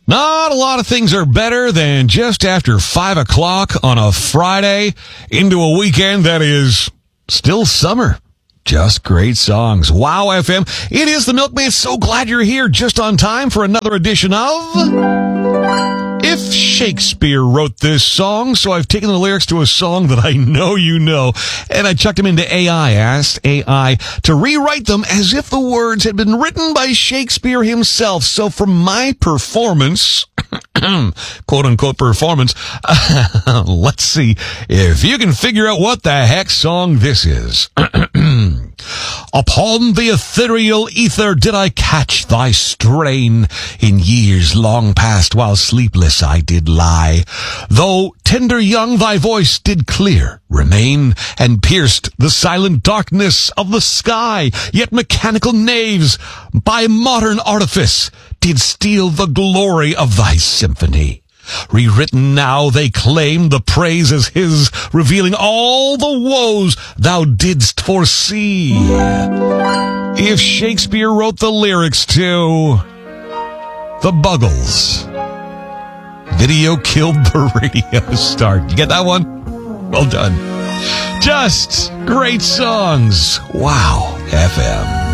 Not a lot of things are better than just after 5 o'clock on a Friday into a weekend that is still summer. Just great songs. Wow FM. It is the Milkman. So glad you're here just on time for another edition of If Shakespeare Wrote This Song. So I've taken the lyrics to a song that I know you know, and I chucked them into AI. Asked AI to rewrite them as if the words had been written by Shakespeare himself. So for my performance, quote-unquote performance, let's see if you can figure out what the heck song this is. Upon the ethereal ether did I catch thy strain, in years long past while sleepless I did lie. Though tender young thy voice did clear remain, and pierced the silent darkness of the sky, yet mechanical knaves by modern artifice did steal the glory of thy symphony. Rewritten now, they claim the praise as his, revealing all the woes thou didst foresee. If Shakespeare wrote the lyrics to The Buggles, video killed the radio star. You get that one? Well done. Just great songs. Wow FM.